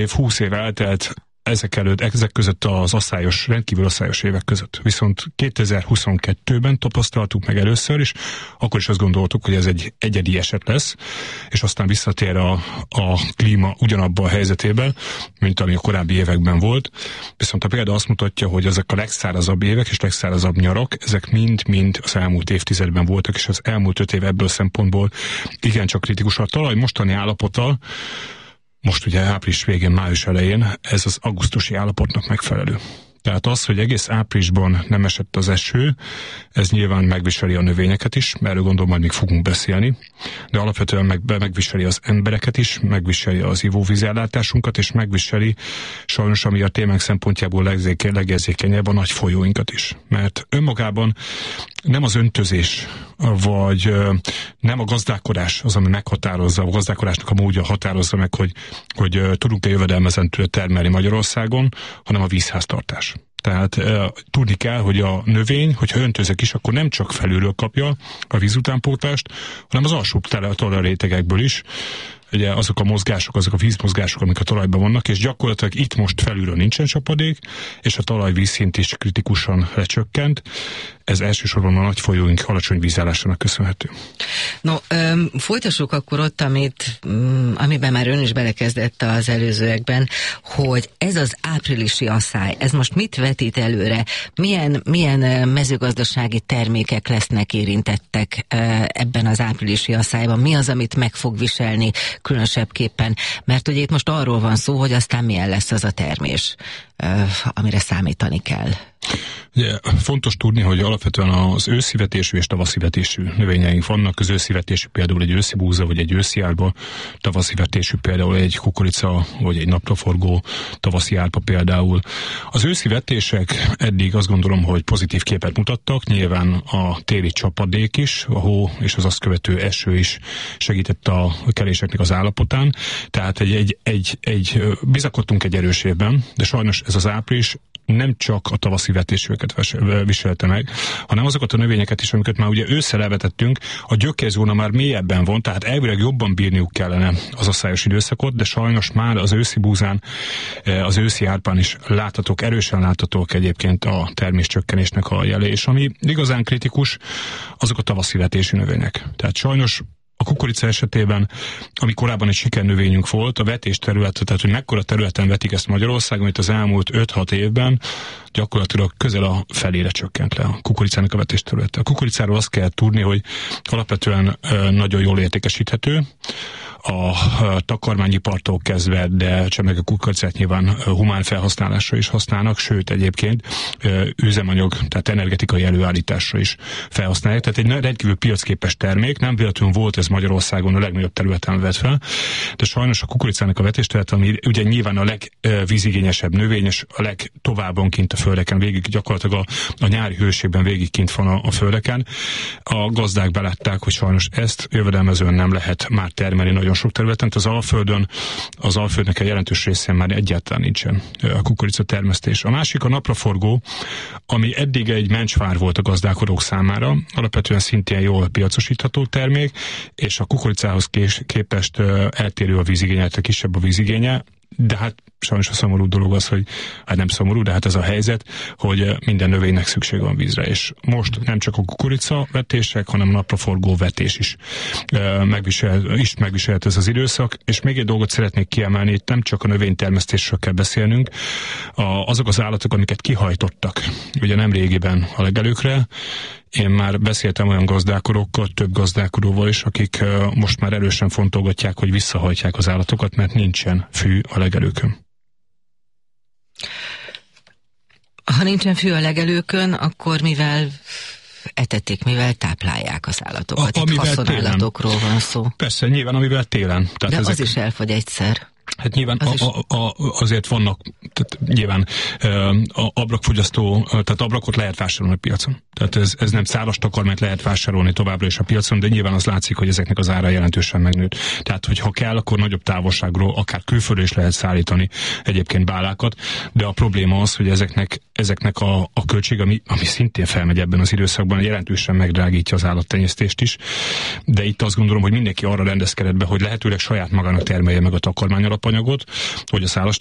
20 év eltelt ezek között az rendkívül asszályos évek között. Viszont 2022-ben tapasztaltuk meg először, és akkor is azt gondoltuk, hogy ez egy egyedi eset lesz, és aztán visszatér a klíma ugyanabban a helyzetében, mint ami a korábbi években volt. Viszont a példa azt mutatja, hogy ezek a legszárazabb évek és legszárazabb nyarak, ezek mind-mind az elmúlt évtizedben voltak, és az elmúlt 5 év ebből a szempontból igencsak kritikus. A talaj mostani állapota, most ugye április végén, május elején, ez az augusztusi állapotnak megfelelő. Tehát az, hogy egész áprilisban nem esett az eső, ez nyilván megviseli a növényeket is, erről gondolom majd még fogunk beszélni, de alapvetően megviseli az embereket is, megviseli az ivóvízellátásunkat, és megviseli sajnos, ami a témánk szempontjából legérzékenyebb, a nagy folyóinkat is. Mert önmagában nem az öntözés, vagy nem a gazdálkodás az, ami meghatározza, a gazdálkodásnak a módja határozza meg, hogy tudunk-e jövedelmezentően termelni Magyarországon, hanem a vízháztartás. Tehát tudni kell, hogy a növény, hogyha öntözek is, akkor nem csak felülről kapja a vízutánpótlást, hanem az alsóbb talajrétegekből is. Ugye azok a mozgások, azok a vízmozgások, amik a talajban vannak, és gyakorlatilag itt most felülről nincsen csapadék, és a talaj vízszint is kritikusan lecsökkent. Ez elsősorban a nagy folyóink alacsony vízállásának köszönhető. No, folytassuk akkor ott, amiben már ön is belekezdett az előzőekben, hogy ez az áprilisi asszály, ez most mit vetít előre? Milyen mezőgazdasági termékek lesznek érintettek ebben az áprilisi asszályban? Mi az, amit meg fog viselni különösebbképpen? Mert ugye itt most arról van szó, hogy aztán milyen lesz az a termés, amire számítani kell. Ugye, fontos tudni, hogy alapvetően az őszivetésű és tavaszivetésű növényeink vannak. Az őszivetésű például egy őszi búza, vagy egy őszi árpa, tavaszivetésű például egy kukorica, vagy egy napraforgó, tavaszi árpa például. Az őszivetések eddig azt gondolom, hogy pozitív képet mutattak. Nyilván a téli csapadék is, a hó és az azt követő eső is segített a keléseknek az állapotán. Tehát bizakodtunk egy erős évben, de sajnos ez az április nem csak a tavaszi vetésűeket viselte meg, hanem azokat a növényeket is, amiket már ugye ősszel elvetettünk, a gyökérzóna már mélyebben van, tehát elvileg jobban bírniuk kellene az asszályos időszakot, de sajnos már az őszi búzán, az őszi árpán is erősen láthatók egyébként a terméscsökkenésnek a jelei, és ami igazán kritikus, azok a tavaszi vetésű növények. Tehát sajnos a kukorica esetében, ami korábban egy sikernövényünk volt, a vetés területe, tehát hogy mekkora területen vetik ezt Magyarországon, itt az elmúlt 5-6 évben gyakorlatilag közel a felére csökkent le a kukoricának a vetés területe. A kukoricáról azt kell tudni, hogy alapvetően nagyon jól értékesíthető, a takarmányipartól kezdve, de meg a kukoricát nyilván humán felhasználásra is használnak, sőt egyébként üzemanyag, tehát energetikai előállításra is felhasználják. Tehát egy rendkívül piacképes termék, nem véletlenül volt ez Magyarországon a legnagyobb területen vett fel, de sajnos a kukoricának a vetésterület, ami ugye nyilván a legvízigényesebb növény, és a legtovábbon kint a földeken, végig gyakorlatilag a nyári hőségben végig kint van a földeken. A gazdák belátták, hogy sajnos ezt jövedelmezően nem lehet már termelni nagyon sok területen, az Alföldnek a jelentős részén már egyáltalán nincsen a kukorica termesztés. A másik a napraforgó, ami eddig egy mencsvár volt a gazdálkodók számára, alapvetően szintén jól piacosítható termék, és a kukoricához képest eltérő a vízigénye, kisebb a vízigénye, de hát sajnos a szomorú dolog az, hogy hát nem szomorú, de hát ez a helyzet, hogy minden növénynek szükség van vízre, és most nem csak a kukorica vetések, hanem a napraforgó vetés is megviselt ez az időszak, és még egy dolgot szeretnék kiemelni, itt nem csak a növénytermesztésről kell beszélnünk, azok az állatok, amiket kihajtottak, ugye nem régiben a legelőkre. Én már beszéltem olyan gazdálkodókkal, több gazdálkodóval is, akik most már erősen fontolgatják, hogy visszahajtják az állatokat, mert nincsen fű a legelőkön. Ha nincsen fű a legelőkön, akkor mivel etetik, mivel táplálják az állatokat? Itt haszonállatokról van szó. Persze, nyilván amivel télen. Tehát de az is elfogy egyszer. Hát nyilván azért vannak, tehát nyilván abrakfogyasztó, tehát abrakot lehet vásárolni a piacon. Tehát ez nem szálas takarmányt lehet vásárolni továbbra is a piacon, de nyilván az látszik, hogy ezeknek az ára jelentősen megnőtt. Tehát, hogy ha kell, akkor nagyobb távolságról, akár külföldről is lehet szállítani egyébként bálákat, de a probléma az, hogy ezeknek ezeknek a költség, ami szintén felmegy ebben az időszakban, jelentősen megdrágítja az állattenyésztést is, de itt azt gondolom, hogy mindenki arra rendezkedett be, hogy lehetőleg saját magának termelje meg a takarmányalapanyagot, hogy a